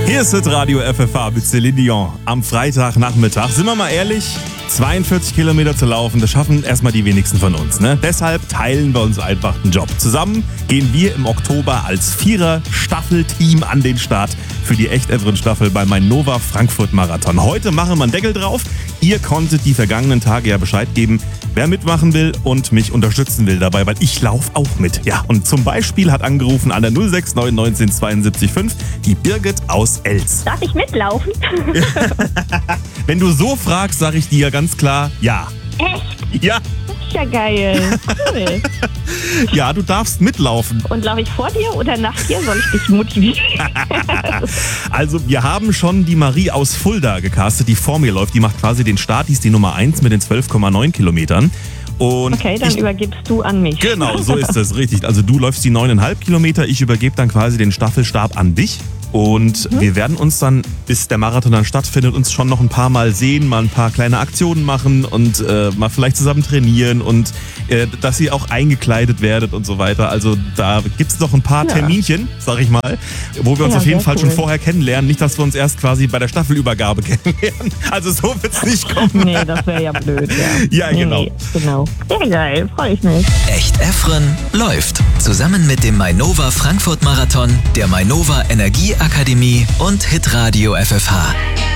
Hier ist Radio FFH mit Céline Dion am Freitagnachmittag. Sind wir mal ehrlich, 42 Kilometer zu laufen, das schaffen erstmal die wenigsten von uns. Ne? Deshalb teilen wir uns einfach den Job. Zusammen gehen wir im Oktober als Vierer-Staffelteam an den Start für die Echt-Evren-Staffel bei Mainova Frankfurt Marathon. Heute machen wir einen Deckel drauf. Ihr konntet die vergangenen Tage ja Bescheid geben, wer mitmachen will und mich unterstützen will dabei, weil ich laufe auch mit. Ja, und zum Beispiel hat angerufen an der 069 19 72 5 die Birgit aus Elz. Darf ich mitlaufen? Wenn du so fragst, sage ich dir ganz klar, ja. Echt? Ja. Das ist ja geil. Cool. Ja, du darfst mitlaufen. Und laufe ich vor dir oder nach dir? Soll ich dich motivieren? Also wir haben schon die Marie aus Fulda gecastet, die vor mir läuft. Die macht quasi den Start, die ist die Nummer 1 mit den 12,9 Kilometern. Und okay, dann übergibst du an mich. Genau, so ist es, richtig. Also du läufst die 9,5 Kilometer, ich übergebe dann quasi den Staffelstab an dich. Und wir werden uns dann, bis der Marathon dann stattfindet, uns schon noch ein paar Mal sehen, mal ein paar kleine Aktionen machen und mal vielleicht zusammen trainieren und dass ihr auch eingekleidet werdet und so weiter. Also da gibt es noch ein paar Terminchen, sag ich mal, wo wir uns auf jeden Fall schon vorher kennenlernen. Nicht, dass wir uns erst quasi bei der Staffelübergabe kennenlernen. Also so wird es nicht kommen. Nee, das wäre ja blöd, ja. Ja, genau. Nee, genau. Sehr geil, freue ich mich. Echt Evren läuft. Zusammen mit dem Mainova Frankfurt Marathon, der Mainova Energieakademie und Hitradio FFH.